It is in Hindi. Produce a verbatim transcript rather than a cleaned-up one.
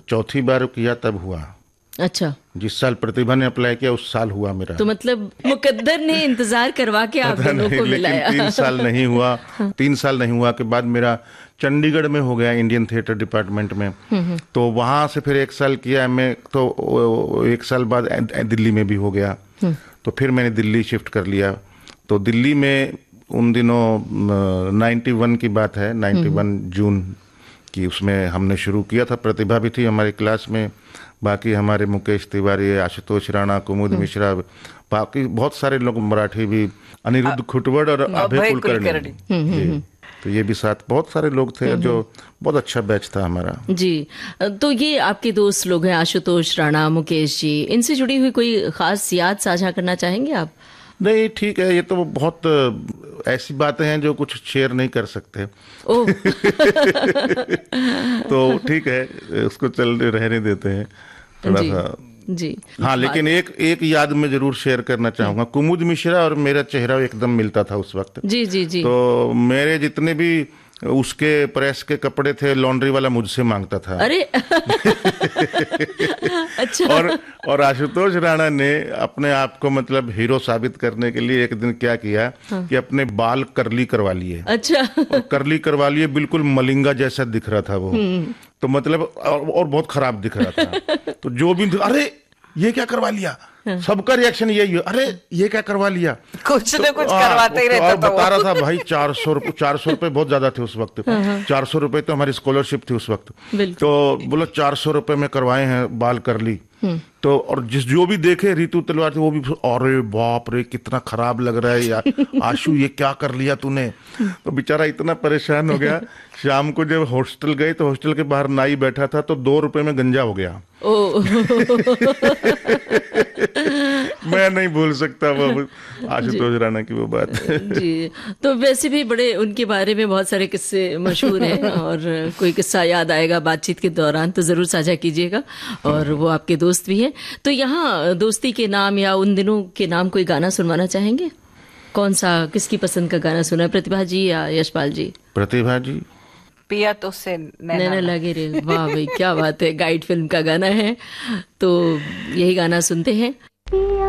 चौथी बार किया तब हुआ। अच्छा, जिस साल प्रतिभा ने अप्लाई किया उस साल हुआ मेरा। तो मतलब मुकद्दर ने इंतजार करवा के आप दोनों को मिलाया। तीन साल नहीं हुआ। तीन साल नहीं हुआ के बाद मेरा चंडीगढ़ में हो गया, इंडियन थिएटर डिपार्टमेंट में। तो वहाँ से फिर एक साल किया मैं, तो एक साल बाद दिल्ली में भी हो गया। तो फिर मैंने दिल्ली शिफ्ट कर लिया। तो दिल्ली में उन दिनों नाइन्टी वन की बात है, नाइन्टी वन जून की, उसमें हमने शुरू किया था। प्रतिभा भी थी हमारी क्लास में, बाकी हमारे मुकेश तिवारी, आशुतोष राणा, कुमुद मिश्रा, बाकी बहुत सारे लोग, मराठी भी, अनिरुद्ध खुटवड़ और अभय कुलकर्णी। तो ये भी साथ बहुत सारे लोग थे, जो बहुत अच्छा बैच था हमारा। जी, तो ये आपके दोस्त लोग हैं, आशुतोष राणा, मुकेश जी, इनसे जुड़ी हुई कोई खास याद साझा करना चाहेंगे आप? नहीं, ठीक है, ये तो बहुत ऐसी बातें हैं जो कुछ शेयर नहीं कर सकते। ओह तो ठीक है, उसको चल रहने देते हैं थोड़ा जी, सा। जी हाँ, लेकिन एक एक याद मैं जरूर शेयर करना चाहूंगा। कुमुद मिश्रा और मेरा चेहरा एकदम मिलता था उस वक्त। जी जी जी। तो मेरे जितने भी उसके प्रेस के कपड़े थे, लॉन्ड्री वाला मुझसे मांगता था। अरे अच्छा। और और आशुतोष राणा ने अपने आप को मतलब हीरो साबित करने के लिए एक दिन क्या किया, हाँ, कि अपने बाल करली करवा लिए। अच्छा। और करली करवा लिए, बिल्कुल मलिंगा जैसा दिख रहा था वो। तो मतलब और, और बहुत खराब दिख रहा था। तो जो भी, अरे ये क्या करवा लिया, सबका रिएक्शन यही है, अरे ये क्या करवा लिया, कुछ तो, न कुछ करवाते ही रहता था। और था बता रहा था भाई, चार सौ रुपये चार सौ रुपये बहुत ज्यादा थे उस वक्त। चार सौ रुपये तो हमारी स्कॉलरशिप थी उस वक्त। तो बोला चार सौ रुपये में करवाए हैं बाल करली। तो और जिस जो भी देखे, रितु तलवार थी, वो भी, अरे बाप रे कितना खराब लग रहा है यार, आशु ये क्या कर लिया तूने। तो बेचारा इतना परेशान हो गया। शाम को जब हॉस्टल गए तो हॉस्टल के बाहर नाई बैठा था, तो दो रुपए में गंजा हो गया। मैं नहीं भूल सकता वो आशुतोष राणा की वो बात। जी, तो वैसे भी बड़े उनके बारे में बहुत सारे किस्से मशहूर हैं, और कोई किस्सा याद आएगा बातचीत के दौरान तो जरूर साझा कीजिएगा। और वो आपके दोस्त भी हैं, तो यहाँ दोस्ती के नाम या उन दिनों के नाम कोई गाना सुनवाना चाहेंगे? कौन सा, किसकी पसंद का गाना सुना, प्रतिभा जी या यशपाल जी? प्रतिभा जी। पिया तो से नैना लगे रे, वाह भाई क्या बात है, गाइड फिल्म का गाना है, तो यही गाना सुनते हैं।